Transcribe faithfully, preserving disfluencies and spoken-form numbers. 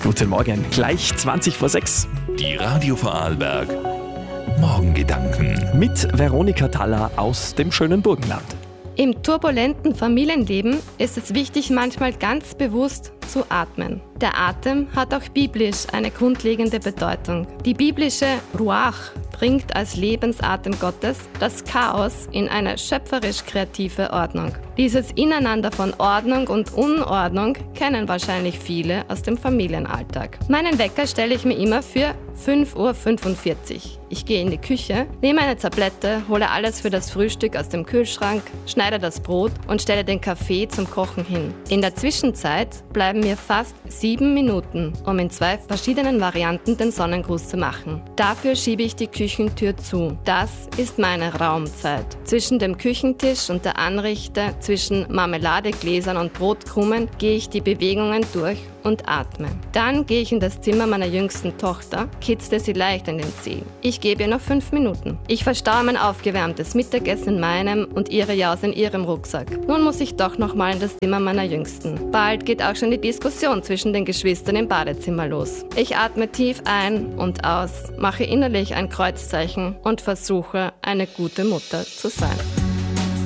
Guten Morgen, gleich zwanzig vor sechs. Die Radio Vorarlberg Morgengedanken Mit Veronika Thaler aus dem schönen Burgenland. Im turbulenten Familienleben ist es wichtig, manchmal ganz bewusst zu atmen. Der Atem hat auch biblisch eine grundlegende Bedeutung. Die biblische Ruach bringt als Lebensatem Gottes das Chaos in eine schöpferisch-kreative Ordnung. Dieses Ineinander von Ordnung und Unordnung kennen wahrscheinlich viele aus dem Familienalltag. Meinen Wecker stelle ich mir immer für fünf Uhr fünfundvierzig. Ich gehe in die Küche, nehme eine Tablette, hole alles für das Frühstück aus dem Kühlschrank, schneide das Brot und stelle den Kaffee zum Kochen hin. In der Zwischenzeit bleiben mir fast sieben Minuten, um in zwei verschiedenen Varianten den Sonnengruß zu machen. Dafür schiebe ich die Küchentür zu. Das ist meine Raumzeit. Zwischen dem Küchentisch und der Anrichte, zwischen Marmeladegläsern und Brotkrumen gehe ich die Bewegungen durch und atme. Dann gehe ich in das Zimmer meiner jüngsten Tochter, kitzle sie leicht an den Zehen. Ich gebe ihr noch fünf Minuten. Ich verstaue mein aufgewärmtes Mittagessen in meinem und ihre Jause in ihrem Rucksack. Nun muss ich doch noch mal in das Zimmer meiner Jüngsten. Bald geht auch schon die Diskussion zwischen den Geschwistern im Badezimmer los. Ich atme tief ein und aus, mache innerlich ein Kreuzzeichen und versuche, eine gute Mutter zu sein.